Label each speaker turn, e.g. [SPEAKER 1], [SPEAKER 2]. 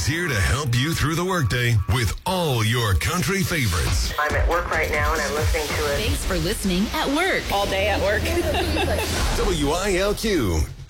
[SPEAKER 1] is here to help you through the workday with all your country favorites.
[SPEAKER 2] I'm at work right now and I'm listening to it.
[SPEAKER 3] Thanks for listening at work.
[SPEAKER 4] All day at work.
[SPEAKER 1] WILQ.